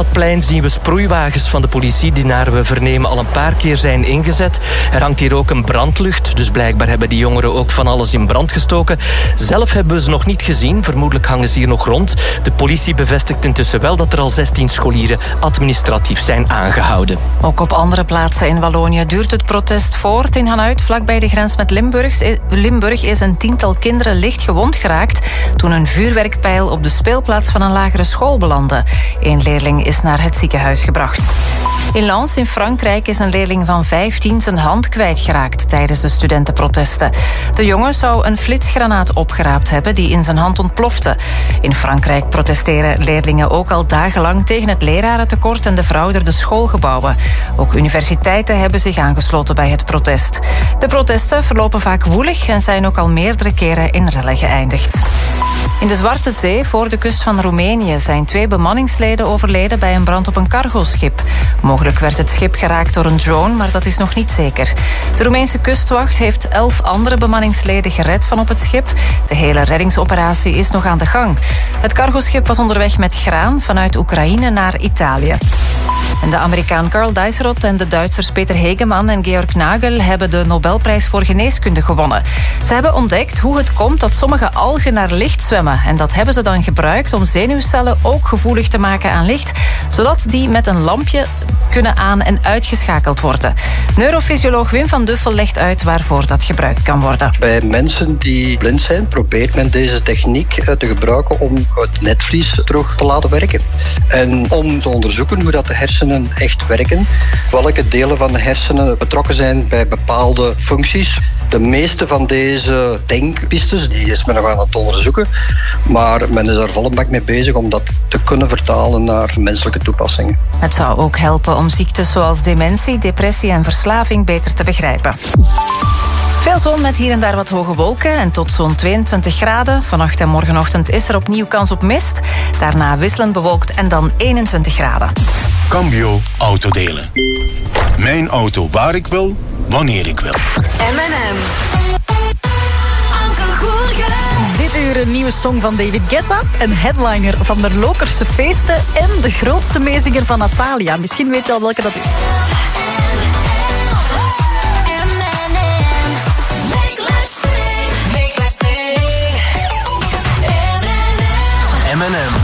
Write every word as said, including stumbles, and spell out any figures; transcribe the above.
dat plein zien we sproeiwagens van de politie die naar we vernemen al een paar keer zijn ingezet. Er hangt hier ook een brandlucht, dus blijkbaar hebben die jongeren ook van alles in brand gestoken. Zelf hebben we ze nog niet gezien, vermoedelijk hangen ze hier nog rond. De politie bevestigt intussen wel dat er al zestien scholieren administratief zijn aangehouden. Ook op andere plaatsen in Wallonië duurt het protest voort. In Hanuit, vlakbij de grens met Limburg, Limburg is een tiental kinderen licht gewond geraakt toen een vuurwerkpijl op de speelplaats van een lagere school belandde. Eén leerling is naar het ziekenhuis gebracht. In Lens in Frankrijk is een leerling van vijftien zijn hand kwijtgeraakt tijdens de studentenprotesten. De jongen zou een flitsgranaat opgeraapt hebben die in zijn hand ontplofte. In Frankrijk protesteren leerlingen ook al dagenlang tegen het lerarentekort en de verouderde schoolgebouwen. Ook universiteiten hebben zich aangesloten bij het protest. De protesten verlopen vaak woelig en zijn ook al meerdere keren in rellen geëindigd. In de Zwarte Zee, voor de kust van Roemenië, zijn twee bemanningsleden overleden bij een brand op een cargoschip. Mogelijk werd het schip geraakt door een drone, maar dat is nog niet zeker. De Roemeense kustwacht heeft elf andere bemanningsleden gered van op het schip. De hele reddingsoperatie is nog aan de gang. Het cargoschip was onderweg met graan vanuit Oekraïne naar Italië. En de Amerikaan Carl Dijsselot en de Duitsers Peter Hegeman en Georg Nagel hebben de Nobelprijs voor geneeskunde gewonnen. Ze hebben ontdekt hoe het komt dat sommige algen naar licht zwemmen. En dat hebben ze dan gebruikt om zenuwcellen ook gevoelig te maken aan licht, zodat die met een lampje kunnen aan- en uitgeschakeld worden. Neurofysioloog Wim van Duffel legt uit waarvoor dat gebruikt kan worden. Bij mensen die blind zijn, probeert men deze techniek te gebruiken om het netvlies terug te laten werken. En om te onderzoeken hoe dat de hersenen echt werken, welke delen van de hersenen betrokken zijn bij bepaalde functies. De meeste van deze denkpistes, die is men nog aan het onderzoeken, maar men is er volle bak mee bezig om dat te kunnen vertalen naar menselijke toepassingen. Het zou ook helpen om ziektes zoals dementie, depressie en verslaving beter te begrijpen. Veel zon met hier en daar wat hoge wolken en tot zo'n tweeëntwintig graden. Vannacht en morgenochtend is er opnieuw kans op mist. Daarna wisselend bewolkt en dan eenentwintig graden. Cambio Autodelen. Mijn auto waar ik wil, wanneer ik wil. M en M. Anke Goergen. Dit uur een nieuwe song van David Guetta, een headliner van de Lokerse feesten en de grootste meezinger van Natalia. Misschien weet je al welke dat is. M en M.